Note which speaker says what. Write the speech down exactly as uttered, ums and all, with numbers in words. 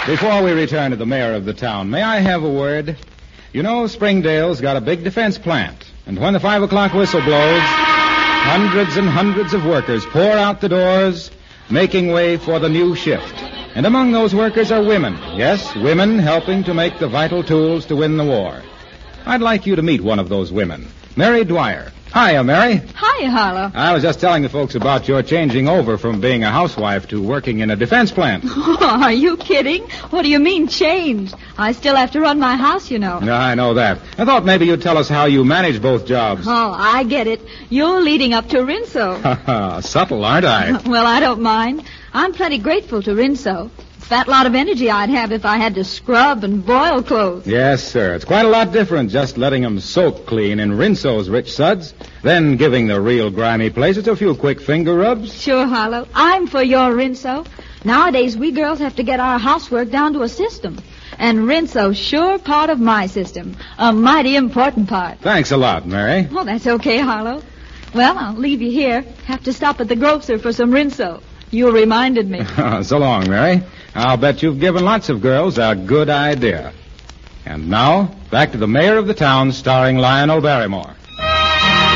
Speaker 1: Before we return to the mayor of the town, may I have a word? You know, Springdale's got a big defense plant. And when the five o'clock whistle blows, hundreds and hundreds of workers pour out the doors, making way for the new shift. And among those workers are women. Yes, women helping to make the vital tools to win the war. I'd like you to meet one of those women, Mary Dwyer. Hiya, Mary.
Speaker 2: Hiya, Harlow.
Speaker 1: I was just telling the folks about your changing over from being a housewife to working in a defense plant.
Speaker 2: Oh, are you kidding? What do you mean, changed? I still have to run my house, you know.
Speaker 1: Yeah, I know that. I thought maybe you'd tell us how you manage both jobs.
Speaker 2: Oh, I get it. You're leading up to Rinso.
Speaker 1: Subtle, aren't I?
Speaker 2: Well, I don't mind. I'm plenty grateful to Rinso. That lot of energy I'd have if I had to scrub and boil clothes.
Speaker 1: Yes, sir. It's quite a lot different just letting them soak clean in Rinso's rich suds, then giving the real grimy places a few quick finger rubs.
Speaker 2: Sure, Harlow. I'm for your Rinso. Nowadays, we girls have to get our housework down to a system. And Rinso's sure part of my system. A mighty important part.
Speaker 1: Thanks a lot, Mary.
Speaker 2: Oh, that's okay, Harlow. Well, I'll leave you here. Have to stop at the grocer for some Rinso. You reminded me.
Speaker 1: So long, Mary. I'll bet you've given lots of girls a good idea. And now, back to the mayor of the town, starring Lionel Barrymore.